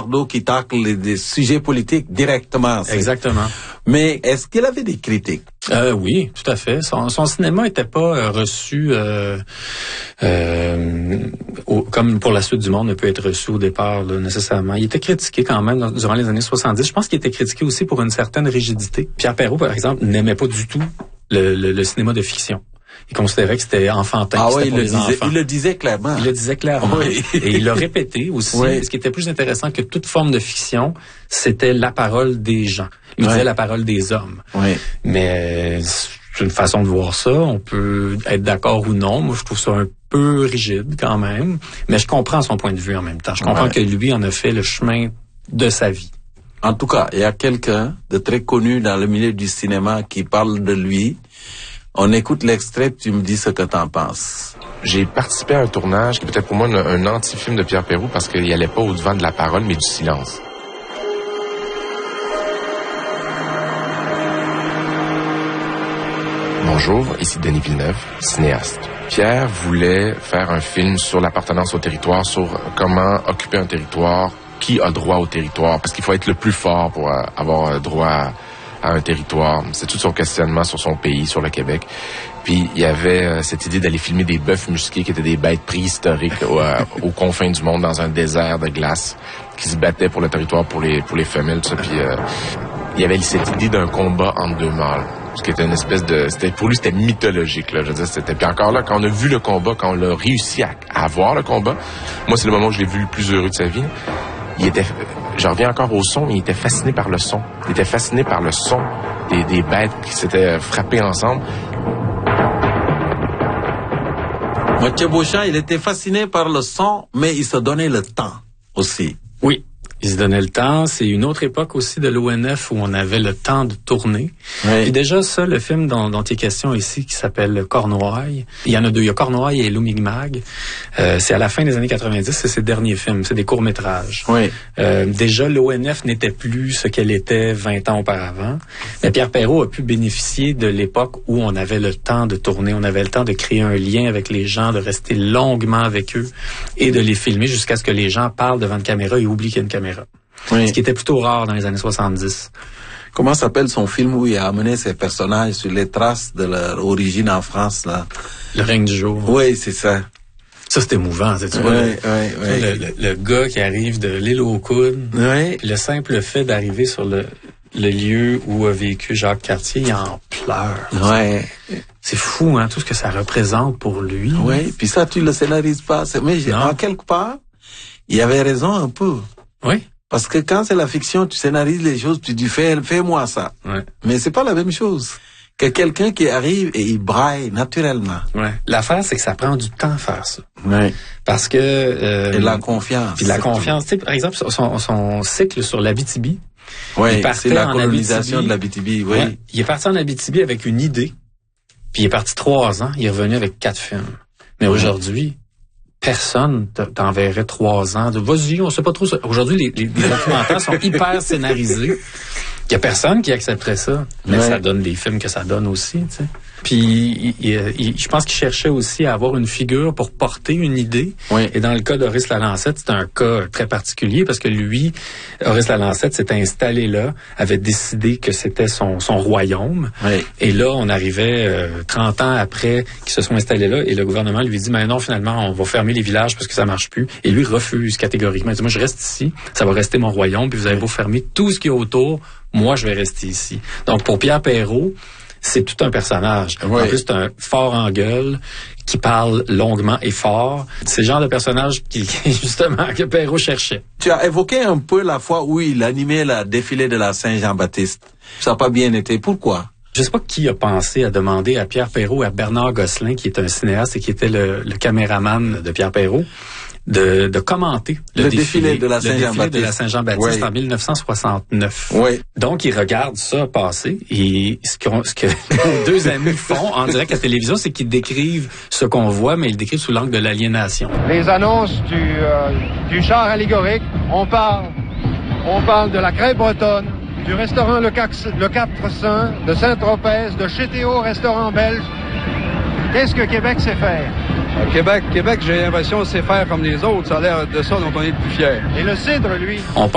Bardot qui tacle des sujets politiques directement. Exactement. Mais est-ce qu'il avait des critiques? Oui, tout à fait. Son cinéma était pas reçu comme pour la suite du monde ne peut être reçu au départ là, nécessairement. Il était critiqué quand même durant les années 70. Je pense qu'il était critiqué aussi pour une certaine rigidité. Pierre Perrault, par exemple, n'aimait pas du tout le cinéma de fiction. Il considérait que c'était enfantin. Ah oui, il le disait clairement. Il le disait clairement. Oui. Et il l'a répété aussi. Oui. Ce qui était plus intéressant que toute forme de fiction, c'était la parole des gens. Il disait la parole des hommes. Oui. Mais c'est une façon de voir ça. On peut être d'accord ou non. Moi, je trouve ça un peu rigide quand même. Mais je comprends son point de vue en même temps. Je comprends que lui en a fait le chemin de sa vie. En tout cas, il y a quelqu'un de très connu dans le milieu du cinéma qui parle de lui. On écoute l'extrait, tu me dis ce que t'en penses. J'ai participé à un tournage qui est peut-être pour moi un anti-film de Pierre Perrault parce qu'il allait pas au-devant de la parole, mais du silence. Bonjour, ici Denis Villeneuve, cinéaste. Pierre voulait faire un film sur l'appartenance au territoire, sur comment occuper un territoire, qui a droit au territoire, parce qu'il faut être le plus fort pour avoir droit à un territoire. C'est tout son questionnement sur son pays, sur le Québec. Puis il y avait cette idée d'aller filmer des bœufs musqués qui étaient des bêtes préhistoriques aux confins du monde, dans un désert de glace, qui se battaient pour le territoire, pour les femelles, tout ça. Puis il y avait cette idée d'un combat entre deux mâles. Ce qui était une espèce de... pour lui, c'était mythologique, là. Je veux dire, c'était... Puis encore là, quand on a vu le combat, quand on l'a réussi à avoir le combat, moi, c'est le moment où je l'ai vu le plus heureux de sa vie. Je reviens encore au son, mais il était fasciné par le son. Il était fasciné par le son des bêtes qui s'étaient frappées ensemble. Mathieu Beauchamp, il était fasciné par le son, mais il se donnait le temps aussi. Oui. Il se donnait le temps. C'est une autre époque aussi de l'ONF où on avait le temps de tourner. Oui. Et déjà, ça, le film dont il est question ici, qui s'appelle Cornouailles, il y en a deux. Il y a Cornouailles et Lumigmag. C'est à la fin des années 90, c'est ses derniers films. C'est des courts-métrages. Oui. Déjà, l'ONF n'était plus ce qu'elle était 20 ans auparavant. Mais Pierre Perrault a pu bénéficier de l'époque où on avait le temps de tourner. On avait le temps de créer un lien avec les gens, de rester longuement avec eux et de les filmer jusqu'à ce que les gens parlent devant une caméra et oublient qu'il y a une caméra. Oui. Ce qui était plutôt rare dans les années 70. Comment s'appelle son film où il a amené ses personnages sur les traces de leur origine en France, là? Le règne du jour. Oui, c'est ça. Ça, c'est émouvant. Tu vois, le gars qui arrive de l'île aux Coudes, le simple fait d'arriver sur le lieu où a vécu Jacques Cartier, il en pleure. Ouais. C'est fou, hein, tout ce que ça représente pour lui. Oui, puis ça, tu le scénarises pas. Mais en quelque part, il avait raison un peu. Oui. Parce que quand c'est la fiction, tu scénarises les choses, tu dis fais-moi ça. Ouais. Mais c'est pas la même chose que quelqu'un qui arrive et il braille naturellement. Ouais. L'affaire, c'est que ça prend du temps à faire ça. Ouais. Parce que et la confiance. Puis la confiance. Tu sais, par exemple, son cycle sur l'Abitibi. Oui, c'est la colonisation de l'Abitibi. Oui. Ouais, il est parti en Abitibi avec une idée. Puis il est parti 3 ans. Il est revenu avec 4 films. Mais aujourd'hui, personne t'enverrait 3 ans de vas-y, on sait pas trop ça. Aujourd'hui, les documentaires sont hyper scénarisés. Il y a personne qui accepterait ça. Mais ça donne les films que ça donne aussi, tu sais. Puis, je pense qu'il cherchait aussi à avoir une figure pour porter une idée. Oui. Et dans le cas d'Horace Lalancette, c'est un cas très particulier parce que lui, Horace Lalancette s'était installé là, avait décidé que c'était son royaume. Oui. Et là, on arrivait 30 ans après qu'ils se sont installés là et le gouvernement lui dit, mais non, finalement, on va fermer les villages parce que ça marche plus. Et lui refuse catégoriquement. Il dit, moi, je reste ici, ça va rester mon royaume, puis vous avez beau fermer tout ce qui est autour, moi, je vais rester ici. Donc, pour Pierre Perrault, c'est tout un personnage. Oui. En plus, c'est un fort en gueule qui parle longuement et fort. C'est le genre de personnage justement, que Perrault cherchait. Tu as évoqué un peu la fois où il animait la défilé de la Saint-Jean-Baptiste. Ça n'a pas bien été. Pourquoi? Je sais pas qui a pensé à demander à Pierre Perrault et à Bernard Gosselin, qui est un cinéaste et qui était le caméraman de Pierre Perrault, de commenter le défilé de la Saint-Jean-Baptiste en 1969. Oui. Donc, ils regardent ça passer et ce que nos deux amis font en direct à la télévision, c'est qu'ils décrivent ce qu'on voit, mais ils le décrivent sous l'angle de l'aliénation. Les annonces du char allégorique, on parle de la crêpe bretonne, du restaurant Le Quatre Saints, de Saint-Tropez, de chez Théo, restaurant belge. Qu'est-ce que Québec sait faire? Québec, j'ai l'impression, sait faire comme les autres. Ça a l'air de ça dont on est le plus fiers. Et le cidre, lui?